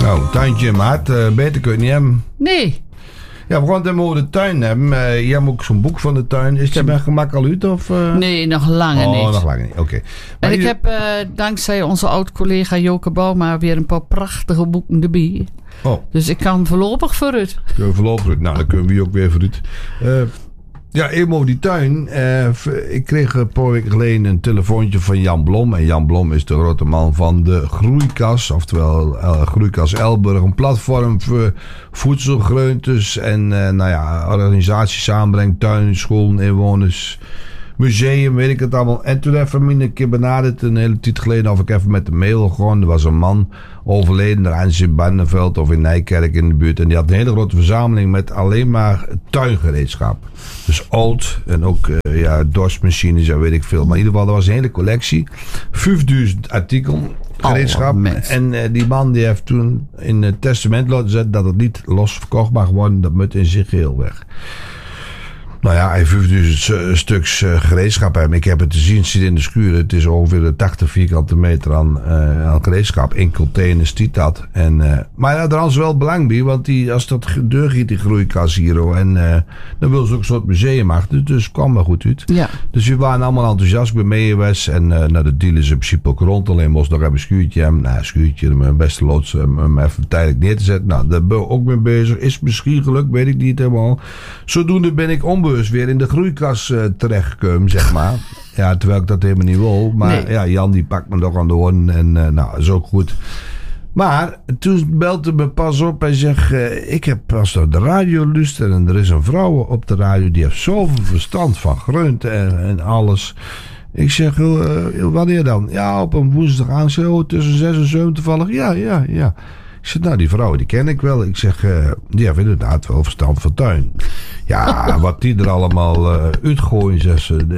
Nou, tuintje in maat. Beter kun je niet hebben. Nee. Ja, we gaan het over de tuin hebben. Je hebt ook zo'n boek van de tuin. Is die met gemak al uit? Of, Nee, nog langer niet. Oh, nog langer niet. Oké. En ik heb dankzij onze oud-collega Joke Bouma weer een paar prachtige boeken erbij. Oh. Dus ik kan voorlopig vooruit. Kunnen we voorlopig. Nou, dan kunnen we ook weer vooruit. Ja, even over die tuin. Ik kreeg een paar weken geleden een telefoontje van Jan Blom. En Jan Blom is de grote man van de Groeikas. Oftewel Groeikas Elburg. Een platform voor voedselgroentes. En organisaties samenbrengt. Tuin, scholen, inwoners. Museum, weet ik het allemaal. En toen heeft hij me een keer benaderd. Een hele tijd geleden of ik even met de mail gewoon. Er was een man overleden. Daar in Barneveld of in Nijkerk in de buurt. En die had een hele grote verzameling met alleen maar tuingereedschap. Dus oud en ook dorstmachines en weet ik veel. Maar in ieder geval, er was een hele collectie. 5000 artikelen gereedschap. En die man die heeft toen in het testament laten zetten dat het niet los verkocht mag worden. Dat moet in zich geheel weg. Nou ja, hij heeft 5000 stuks gereedschap hebben. Ik heb het te zien, zit in de schuur. Het is ongeveer 80 vierkante meter aan gereedschap. In containers, die dat. Maar ja, daar is wel belang bij. Want als dat deurgiet, die groeikas hier. En dan wil ze ook een soort museum achter. Dus kwam maar goed uit. Ja. Dus we waren allemaal enthousiast bij meegeweest. En de deal is in principe ook rond. Alleen moest nog even een schuurtje hebben. Nou, een schuurtje, mijn beste loods, hem even tijdelijk neer te zetten. Nou, daar ben ik ook mee bezig. Is misschien gelukt, weet ik niet helemaal. Zodoende ben ik onbewust weer in de groeikas terechtgekomen, zeg maar. Ja, terwijl ik dat helemaal niet wil. Maar nee. Ja, Jan die pakt me toch aan de hoorn. En nou, is ook goed. Maar toen belde me pas op en zegt... ik heb pas naar de radio luisteren. En er is een vrouw op de radio... die heeft zoveel verstand van groente en alles. Ik zeg, wanneer dan? Ja, op een woensdag aan. Zo tussen 6 en 7 toevallig. Ja. Ik zeg, nou, die vrouw, die ken ik wel. Ik zeg, die heeft inderdaad wel verstand van tuin. Ja, wat die er allemaal uitgooien, zegt ze.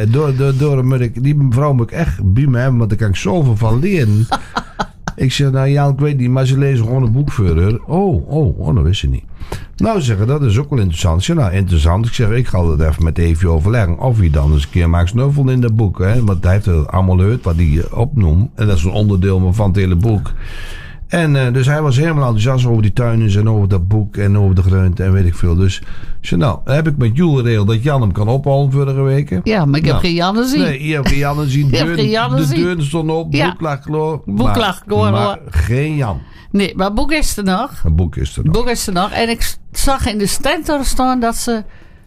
Die mevrouw moet ik echt bij me hebben, want daar kan ik zoveel van leren. Ik zeg, nou Jan, ik weet niet, maar ze lezen gewoon een boek voor haar. Oh, dat wist ze niet. Nou, zeggen, dat is ook wel interessant. Ik zeg, nou, interessant. Ik zeg, ik ga dat even met Evie overleggen. Of hij dan eens een keer maakt snuffel in dat boek. Hè? Want hij heeft het allemaal gehoord wat hij opnoemt. En dat is een onderdeel van het hele boek. En dus hij was helemaal enthousiast over die tuinen en over dat boek en over de groente en weet ik veel. Dus ik zei, nou, heb ik met Jules geregeld dat Jan hem kan ophalen vorige weken. Ja, maar ik heb geen Janne zien. Nee, je hebt geen Janne zien. De deuren stonden op, ja. boek lag geloof. Boek lag gewoon maar geen Jan. Nee, maar boek is er nog. Boek is er nog. En ik zag in de stand staan dat ze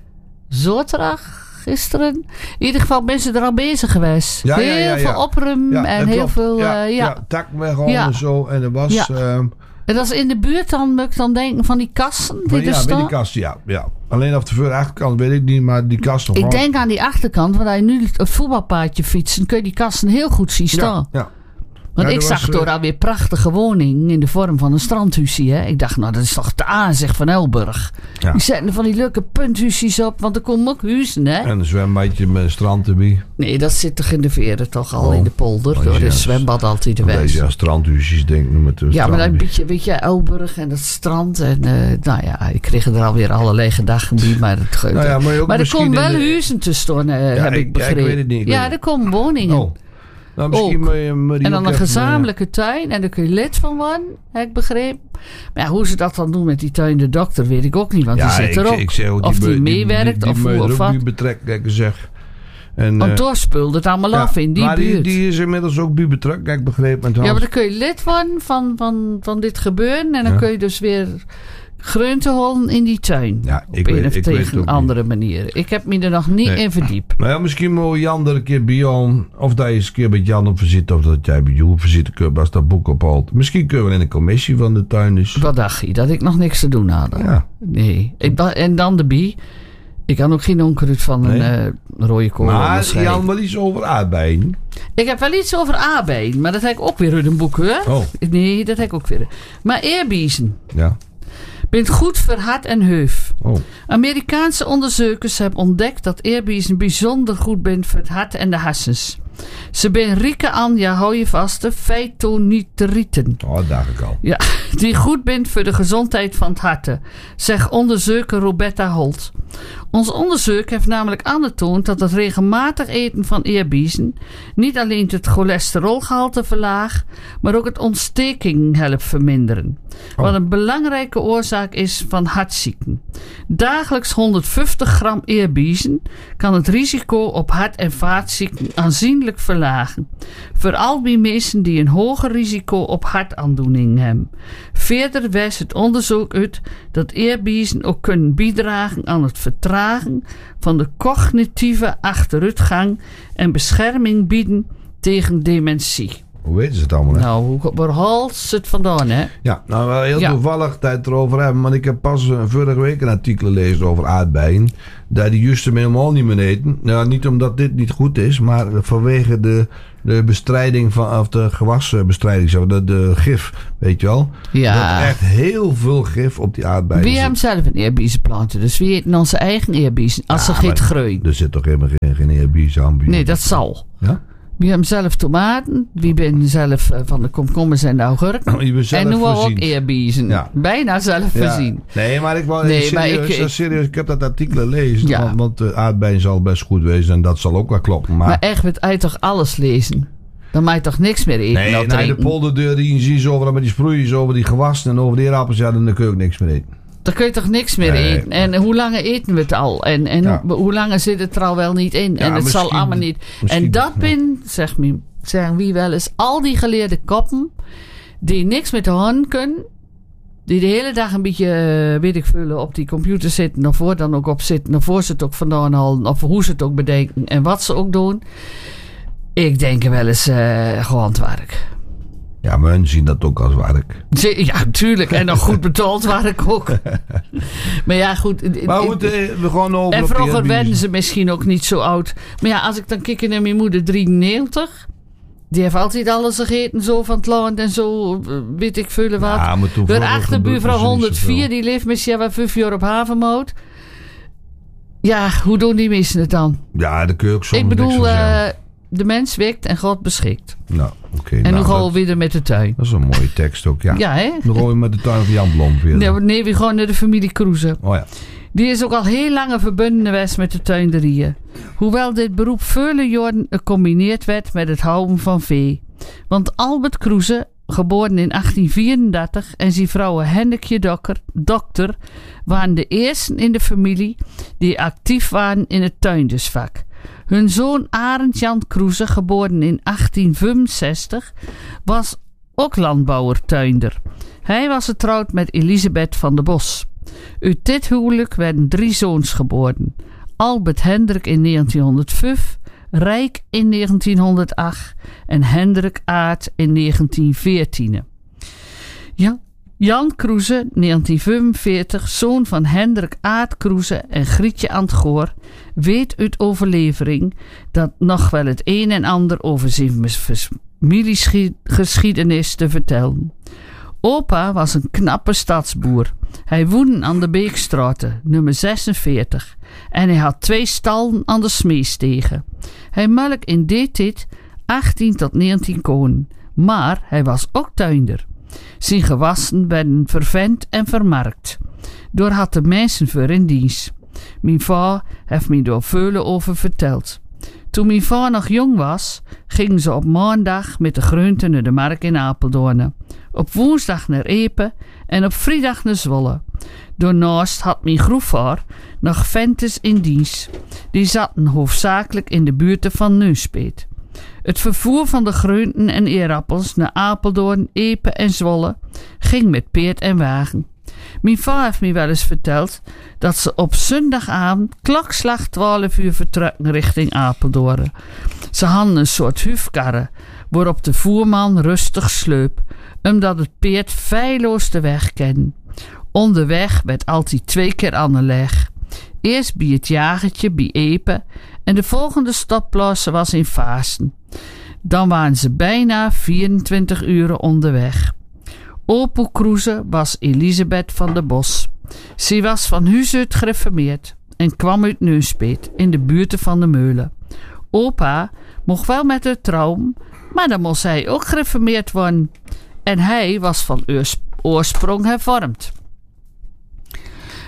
zaterdag... Gisteren. In ieder geval ben ze er al bezig geweest. Ja, heel veel opruimen en heel veel... tak weg en zo. En er was... Ja. En dat is in de buurt dan, moet ik dan denken, van die kassen die er staan? Ja, die kasten, ja. Alleen of de voor de achterkant weet ik niet, maar die kasten... Ik denk aan die achterkant, want als je nu het voetbalpaadje fietst, dan kun je die kasten heel goed zien staan. Ja. Want ik zag door alweer prachtige woning in de vorm van een strandhuisje. Hè? Ik dacht, nou, dat is toch de aanzicht van Elburg. Ja. Die zetten van die leuke punthuisjes op, want er komen ook huizen, hè? En een zwembadje met een strand erbij. Nee, dat zit toch in de veren toch al in de polder. Door het zwembad altijd de wijs. Ja, strandhuisjes denk ik. Met ja, maar dan een beetje, weet je, Elburg en dat strand. En nou ja, ik kreeg er alweer allerlei gedachten bij. Maar, maar er komen wel huizen tussen, heb ik begrepen. Ik weet het niet. Ja, er komen woningen. Oh. Nou, misschien en dan een gezamenlijke tuin. En daar kun je lid van worden, heb ik begrepen. Maar ja, hoe ze dat dan doen met die tuin de dokter, weet ik ook niet. Want die zit er ook. Of die meewerkt. Of hoe of wat. Die betrekt, kijk eens zeg. Want door speelt het allemaal af in die buurt. Maar die is inmiddels ook bij betrokken, kijk, ik begreep. Ja, maar dan kun je lid worden van dit gebeuren. En dan kun je dus weer... groente halen in die tuin. Ja, op een andere manier. Ik heb me er nog niet in verdiept. Nou ja, misschien moet Jan er een keer bij Jan. Of dat je eens een keer bij Jan op verzit. Of dat jij bij Jules op verzit kunt als dat boek ophaalt. Misschien kunnen we in een commissie van de tuin dus. Wat dacht je? Dat ik nog niks te doen had? Ja. Nee. En dan de bie. Ik kan ook geen onkruid van een rode kool. Maar Jan wel iets over aardbeien. Ik heb wel iets over aardbeien. Maar dat heb ik ook weer in een boek, hè? Oh. Nee, dat heb ik ook weer. Maar eerbiezen. Ja. Bent goed voor hart en heuf. Oh. Amerikaanse onderzoekers hebben ontdekt dat eerbiezen bijzonder goed bent voor het hart en de hersens. Ze zijn rijk aan, ja hou je vast, de phytonitrieten. Oh, dat dacht ik al. Ja, die goed bent voor de gezondheid van het hart, zegt onderzoeker Roberta Holt. Ons onderzoek heeft namelijk aangetoond dat het regelmatig eten van eerbiezen niet alleen het cholesterolgehalte verlaagt, maar ook het ontsteking helpt verminderen. Wat een belangrijke oorzaak is van hartziekten. Dagelijks 150 gram eerbiezen kan het risico op hart- en vaatziekten aanzienlijk verlagen. Vooral bij mensen die een hoger risico op hartaandoeningen hebben. Verder wijst het onderzoek uit dat eerbiezen ook kunnen bijdragen aan het vertragen van de cognitieve achteruitgang en bescherming bieden tegen dementie. Hoe weten ze het allemaal? Hè? Nou, waar haalt ze het vandaan, hè? Ja, nou wel heel toevallig tijd erover hebben. Want ik heb pas vorige week een artikel gelezen over aardbeien. Dat die juist hem helemaal niet meer eten. Nou, niet omdat dit niet goed is, maar vanwege de bestrijding van, of de gewasbestrijding, zo, de gif, weet je wel. Ja. Dat echt heel veel gif op die aardbeien. We hebben zelf een eerbiezenplanten, dus we eten onze eigen eerbiezen. Als ze geen groeien. Er zit toch helemaal geen eerbiezen aan? Nee, dat zal. Ja? We hebben zelf tomaten. We zijn zelf van de komkommers en de augurken. En nu ook eerbiezen. Ja. Bijna zelf voorzien. Nee, maar ik wou serieus. Ik heb dat artikel gelezen. Ja. Want de aardbeien zal best goed wezen. En dat zal ook wel kloppen. Maar echt, met uit toch alles lezen? Dan mag je toch niks meer eten? Nee, de polderdeur die je ziet over met die sproeiers, over die gewassen en over die appels. Ja, dan kun je ook niks meer eten. Dan kun je toch niks meer eten? En hoe lang eten we het al? En hoe lang zit het er al wel niet in? En het zal allemaal niet. En dat zeggen wie wel eens, al die geleerde koppen die niks met de hand kunnen, die de hele dag een beetje, weet ik veel, op die computer zitten of voor dan ook op zitten, of voor ze het ook vandaan halen, of hoe ze het ook bedenken en wat ze ook doen. Ik denk wel eens gewoon het werk. Ja, maar hun zien dat ook als werk. Ja, tuurlijk. En dan goed betaald werk ook. Maar ja, goed. Maar goed, we gewoon over. En vroeger werden ze misschien ook niet zo oud. Maar ja, als ik dan kijk naar mijn moeder 93. Die heeft altijd alles gegeten, zo van het land en zo, weet ik veel wat. Ja, maar toen de achterbuurvrouw 104, die leeft misschien wel 5 jaar op havermout. Ja, hoe doen die mensen het dan? Ja, dat kun je ook zo. Ik bedoel, de mens werkt en God beschikt. Nou, oké. En dan gaan we weer met de tuin. Dat is een mooie tekst ook, ja. Ja, hè? Dan gaan we met de tuin van Jan Blom weer. Nee, we gaan naar de familie Kroeze. Oh ja. Die is ook al heel lang verbonden geweest met de tuinderieën. Hoewel dit beroep vele jaren gecombineerd werd met het houden van vee. Want Albert Kroeze, geboren in 1834, en zijn vrouw Hendrikje Dokter waren de eersten in de familie die actief waren in het tuindersvak. Hun zoon Arend Jan Kroeze, geboren in 1865, was ook landbouwer-tuinder. Hij was getrouwd met Elisabeth van der Bos. Uit dit huwelijk werden 3 zoons geboren. Albert Hendrik in 1905, Rijk in 1908 en Hendrik Aert in 1914. Jan Kroeze, 1945, zoon van Hendrik Aert Kroeze en Grietje Antgoor, weet uit overlevering dat nog wel het een en ander over zijn familiegeschiedenis te vertellen. Opa was een knappe stadsboer. Hij woonde aan de Beekstraten, nummer 46, en hij had 2 stallen aan de Smeestegen. Hij melk in die tijd 18 tot 19 koeien, maar hij was ook tuinder. Zijn gewassen werden vervent en vermarkt. Door had de mensen voor in dienst. Mijn vader heeft me daar veel over verteld. Toen mijn vader nog jong was, gingen ze op maandag met de groenten naar de markt in Apeldoorn. Op woensdag naar Epe en op vrijdag naar Zwolle. Daarnaast had mijn grootvader nog ventes in dienst. Die zaten hoofdzakelijk in de buurten van Neuspeet. Het vervoer van de groenten en eerappels naar Apeldoorn, Epe en Zwolle ging met peerd en wagen. Mijn vader heeft me wel eens verteld dat ze op zondagavond klokslag 12 uur vertrokken richting Apeldoorn. Ze hadden een soort hufkarren waarop de voerman rustig sleup, omdat het peerd feilloos de weg kende. Onderweg werd altijd 2 keer aangelegd. Eerst bij het jagertje bij Epe en de volgende stopplaats was in Vaassen. Dan waren ze bijna 24 uur onderweg. Opo Kroeze was Elisabeth van der Bos. Ze was van huis uit gereformeerd en kwam uit Neuspeet in de buurten van de Meulen. Opa mocht wel met haar trouwen, maar dan moest hij ook gereformeerd worden. En hij was van oorsprong hervormd.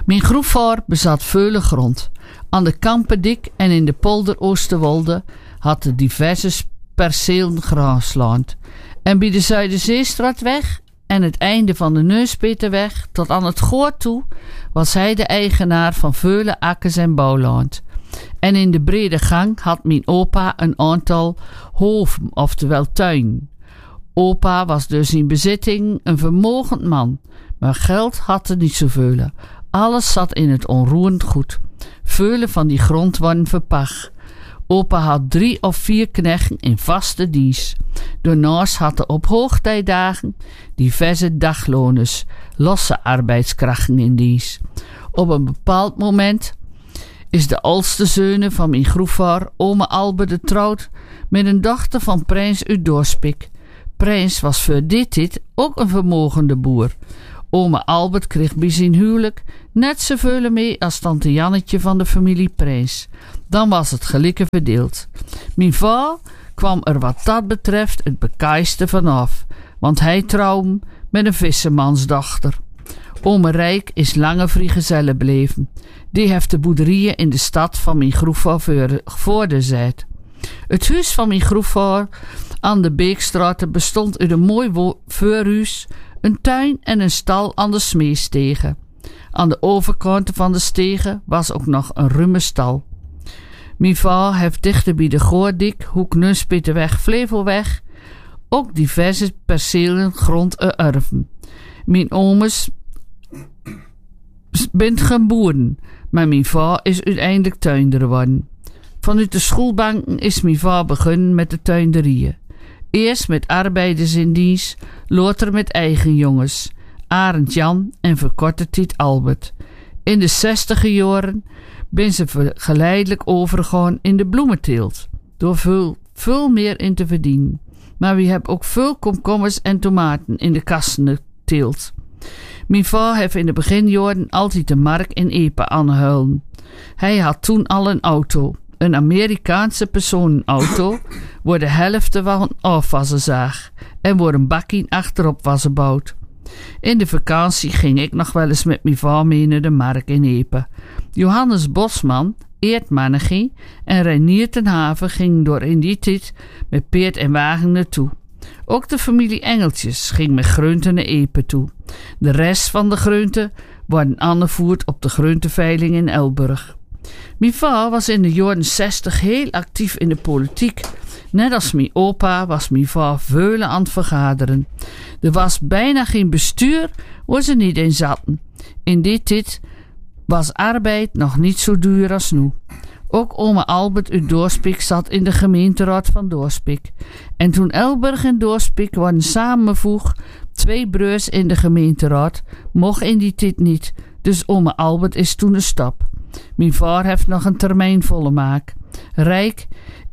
Mijn grootvader bezat vele grond. Aan de Kampendik en in de polder Oosterwolde had de diverse percelen grasland. En bij de Zuiderzeestraatweg en het einde van de Neuspeterweg tot aan het Goor toe was hij de eigenaar van vele akkers en bouwland. En in de brede gang had mijn opa een aantal hoven, oftewel tuin. Opa was dus in bezitting een vermogend man, maar geld had er niet zoveel. Alles zat in het onroerend goed. Vele van die grond waren verpacht. Opa had 3 of 4 knechten in vaste dienst. Daarnaast had hij op hoogtijdagen diverse dagloners, losse arbeidskrachten in dienst. Op een bepaald moment is de oudste zoon van mijn grootvader, ome Albert, getrouwd met een dochter van Prins uit Dorspik. Prins was voor dit ook een vermogende boer. Ome Albert kreeg bij zijn huwelijk net zoveel mee als tante Jannetje van de familie Prins. Dan was het gelijke verdeeld. Mijn vader kwam er wat dat betreft het bekaaiste vanaf, want hij trouwde met een vissermansdochter. Ome Rijk is lange vrijgezelle bleven. Die heeft de boerderijen in de stad van mijn grootvader voorgezet. Het huis van mijn grootvader aan de Beekstraat bestond uit een mooi voorhuis, een tuin en een stal aan de Smeestegen. Aan de overkant van de stegen was ook nog een ruime stal. Mijn vader heeft dichter bij de Goordik, Hoek Neuspeterweg, Flevolweg ook diverse percelen grond erven. Mijn ooms bent geen boeren, maar mijn vader is uiteindelijk tuinder geworden. Vanuit de schoolbanken is mijn vader begonnen met de tuinderieën. Eerst met arbeiders in dienst, later met eigen jongens, Arend Jan en verkorte tijd Albert. In de 60e jaren ben ze geleidelijk overgegaan in de bloementeelt, door veel meer in te verdienen. Maar we hebben ook veel komkommers en tomaten in de kassen geteeld. Mijn vader heeft in de beginjaren altijd de mark in Epe aangehouden. Hij had toen al een auto, een Amerikaanse personenauto, waar de helft van afwassenzaag en waar een bakkie achterop was gebouwd. In de vakantie ging ik nog wel eens met mijn vader mee naar de markt in Epe. Johannes Bosman, Eertmannegie en Reinier ten Haven gingen door in die tijd met peerd en wagen naartoe. Ook de familie Engeltjes ging met groenten naar Epe toe. De rest van de groenten worden aangevoerd op de groenteveiling in Elburg. Mijn vader was in de jaren 60 heel actief in de politiek. Net als mijn opa was mijn vader veel aan het vergaderen. Er was bijna geen bestuur waar ze niet in zaten. In die tijd was arbeid nog niet zo duur als nu. Ook ome Albert uit Dorspik zat in de gemeenteraad van Dorspik. En toen Elburg en Dorspik waren samengevoegd, 2 broers in de gemeenteraad, mocht in die tijd niet. Dus ome Albert is toen een stap. Mijn vader heeft nog een termijn volle maak. Rieke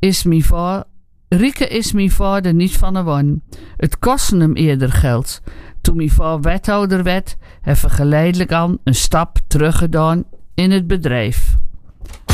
is mijn vader niet van de wan. Het kostte hem eerder geld. Toen mijn vader wethouder werd, heeft hij geleidelijk aan een stap teruggedaan in het bedrijf.